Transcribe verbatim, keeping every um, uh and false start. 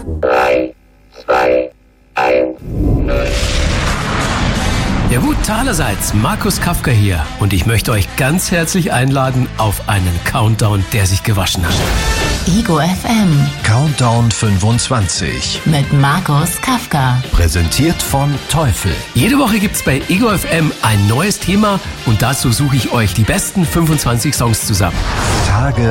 drei, zwei, eins, null. Ja gut, allerseits, Markus Kafka hier und ich möchte euch ganz herzlich einladen auf einen Countdown, der sich gewaschen hat. Ego F M Countdown fünfundzwanzig mit Markus Kafka. Präsentiert von Teufel. Jede Woche gibt's bei Ego F M ein neues Thema und dazu suche ich euch die besten fünfundzwanzig Songs zusammen. Tage